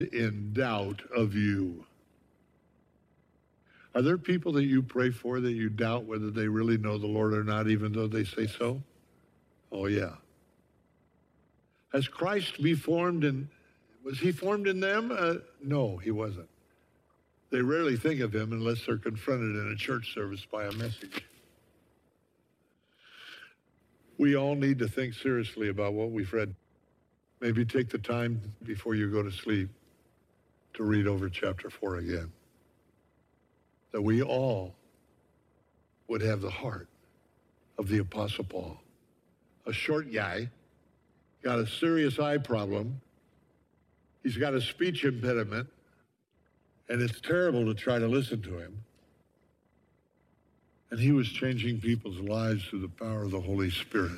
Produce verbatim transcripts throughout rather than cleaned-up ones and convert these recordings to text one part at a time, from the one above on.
in doubt of you. Are there people that you pray for that you doubt whether they really know the Lord or not, even though they say so? Oh, yeah. Has Christ be formed in, was he formed in them? Uh, no, he wasn't. They rarely think of him unless they're confronted in a church service by a message. We all need to think seriously about what we've read. Maybe take the time before you go to sleep to read over chapter four again. That we all would have the heart of the Apostle Paul. A short guy, got a serious eye problem. He's got a speech impediment, and it's terrible to try to listen to him. And he was changing people's lives through the power of the Holy Spirit.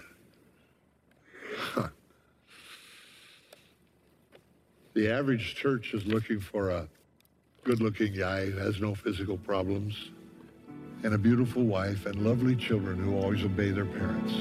The average church is looking for a good-looking guy who has no physical problems, and a beautiful wife and lovely children who always obey their parents.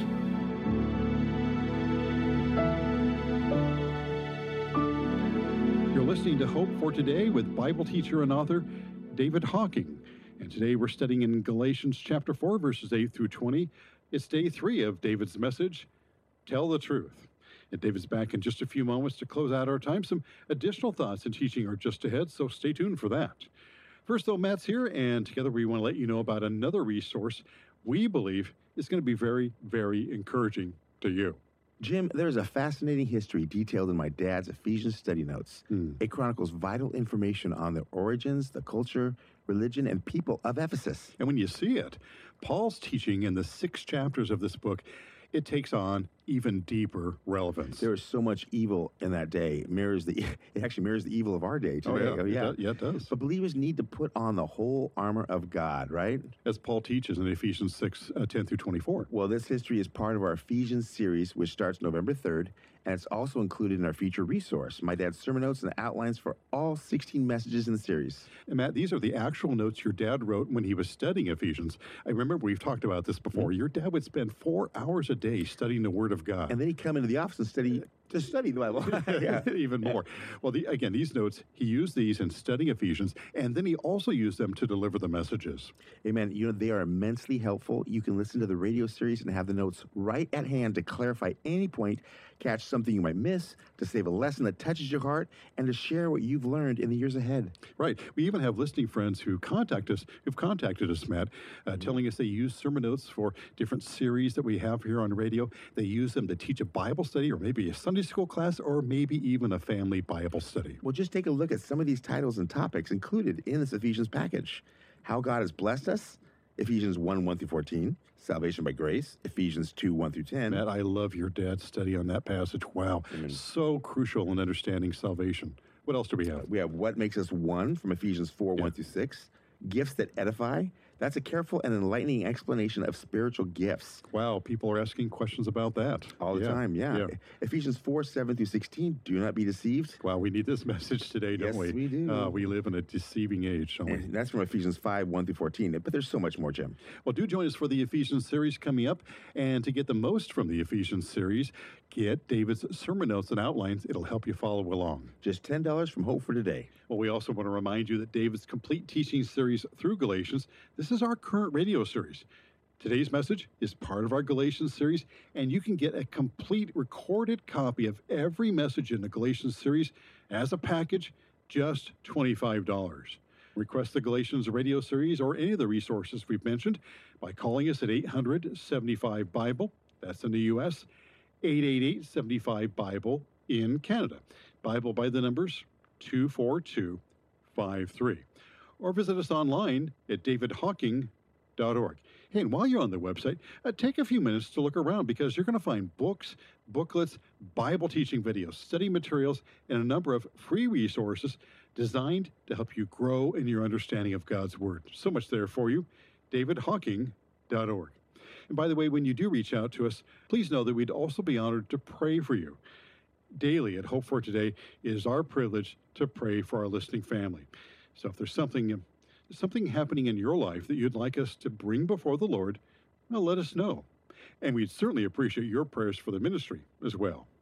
You're listening to Hope for Today with Bible teacher and author David Hocking. And today we're studying in Galatians chapter four, verses eight through twenty. It's day three of David's message, Tell the Truth. And David's back in just a few moments to close out our time. Some additional thoughts and teaching are just ahead, so stay tuned for that. First, though, Matt's here, and together we want to let you know about another resource we believe is going to be very, very encouraging to you. Jim, there's a fascinating history detailed in my dad's Ephesians study notes. Hmm. It chronicles vital information on the origins, the culture, religion, and people of Ephesus. And when you see it, Paul's teaching in the six chapters of this book, it takes on even deeper relevance. There is so much evil in that day. It mirrors the it actually mirrors the evil of our day today. Oh, yeah. Oh, yeah. It does, yeah, it does. But believers need to put on the whole armor of God, right? As Paul teaches in Ephesians six, uh, ten through twenty-four. Well, this history is part of our Ephesians series, which starts November third, and it's also included in our feature resource, my dad's sermon notes and outlines for all sixteen messages in the series. And Matt, these are the actual notes your dad wrote when he was studying Ephesians. I remember we've talked about this before. Mm-hmm. Your dad would spend four hours a day studying the Word of God. And then he'd come into the office and study, to study the Bible. Yeah. Even more. Well, the, again, these notes, he used these in studying Ephesians, and then he also used them to deliver the messages. Amen. You know, they are immensely helpful. You can listen to the radio series and have the notes right at hand to clarify any point, catch something you might miss, to save a lesson that touches your heart, and to share what you've learned in the years ahead. Right. We even have listening friends who contact us, who've contacted us, Matt, uh, mm-hmm. telling us they use sermon notes for different series that we have here on radio. They use them to teach a Bible study or maybe a Sunday school class or maybe even a family Bible study. Well, just take a look at some of these titles and topics included in this Ephesians package. How God has blessed us, Ephesians one, one through fourteen. Salvation by grace, Ephesians two, one through ten. Matt, I love your dad's study on that passage. Wow. Mm-hmm. So crucial in understanding salvation. What else do we have? We have what makes us one from Ephesians four, yeah. one through six. Gifts that edify. That's a careful and enlightening explanation of spiritual gifts. Wow, people are asking questions about that. All the yeah. time, yeah. yeah. Ephesians four, seven through sixteen, do not be deceived. Wow, we need this message today, don't yes, we? Yes, we do. Uh, we live in a deceiving age, don't and we? That's from Ephesians five, one through fourteen, but there's so much more, Jim. Well, do join us for the Ephesians series coming up, and to get the most from the Ephesians series, get David's sermon notes and outlines. It'll help you follow along. Just ten dollars from Hope for Today. Well, we also want to remind you that David's complete teaching series through Galatians, this is our current radio series. Today's message is part of our Galatians series, and you can get a complete recorded copy of every message in the Galatians series as a package, just twenty-five dollars. Request the Galatians radio series or any of the resources we've mentioned by calling us at eight hundred, seventy-five, Bible. That's in the U S, eight eight eight, seven five, Bible in Canada. Bible by the numbers two four two five three. Or visit us online at david hocking dot org. Hey, and while you're on the website, uh, take a few minutes to look around because you're going to find books, booklets, Bible teaching videos, study materials, and a number of free resources designed to help you grow in your understanding of God's Word. So much there for you. david hocking dot org. And by the way, when you do reach out to us, please know that we'd also be honored to pray for you. Daily at Hope for Today, it is our privilege to pray for our listening family. So if there's something something happening in your life that you'd like us to bring before the Lord, well, let us know. And we'd certainly appreciate your prayers for the ministry as well.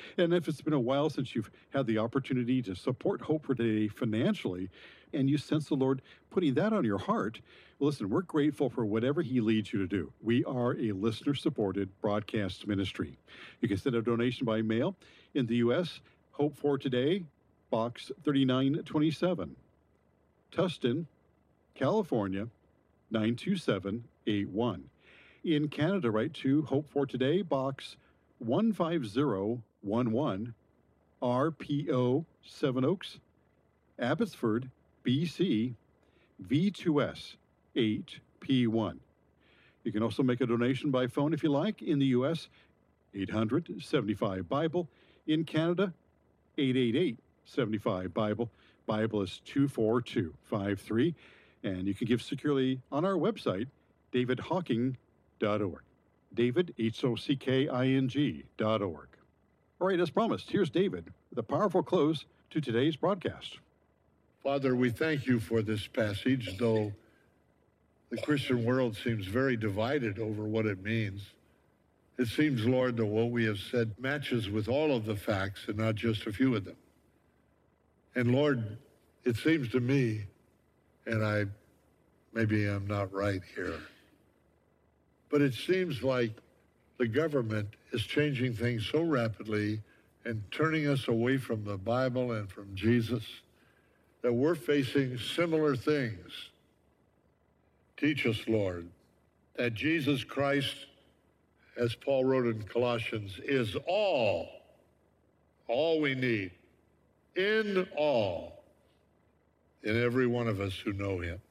And if it's been a while since you've had the opportunity to support Hope for Today financially, and you sense the Lord putting that on your heart, listen, we're grateful for whatever He leads you to do. We are a listener-supported broadcast ministry. You can send a donation by mail in the U S, Hope for Today, Box thirty-nine twenty-seven, Tustin, California, nine two seven eight one. In Canada, write to Hope for Today, Box one five zero one one, R P O Seven Oaks, Abbotsford, B C, V two S eight P one. You can also make a donation by phone if you like. In the U S, eight hundred seventy-five Bible. In Canada, eight eight eight seventy-five Bible. Bible is two four two five three. And you can give securely on our website, david hocking dot org. David, H O C K I N G dot org. All right, as promised, here's David with a powerful close to today's broadcast. Father, we thank you for this passage, though the Christian world seems very divided over what it means. It seems, Lord, that what we have said matches with all of the facts and not just a few of them. And Lord, it seems to me, and I maybe I'm not right here, but it seems like the government is changing things so rapidly and turning us away from the Bible and from Jesus that we're facing similar things. Teach us, Lord, that Jesus Christ, as Paul wrote in Colossians, is all, all we need, in all, in every one of us who know him.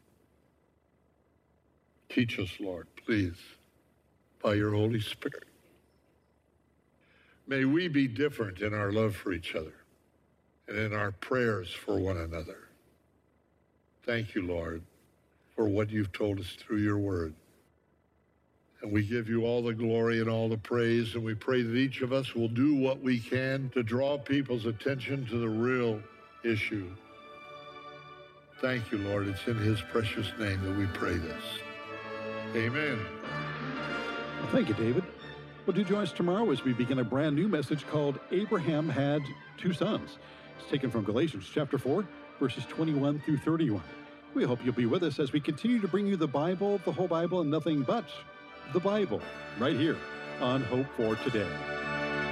Teach us, Lord, please, by your Holy Spirit. May we be different in our love for each other and in our prayers for one another. Thank you, Lord, for what you've told us through your word. And we give you all the glory and all the praise, and we pray that each of us will do what we can to draw people's attention to the real issue. Thank you, Lord. It's in his precious name that we pray this. Amen. Well, thank you, David. Well, do join us tomorrow as we begin a brand new message called Abraham Had Two Sons. It's taken from Galatians chapter four, verses twenty-one through thirty-one. We hope you'll be with us as we continue to bring you the Bible, the whole Bible, and nothing but the Bible, right here on Hope for Today.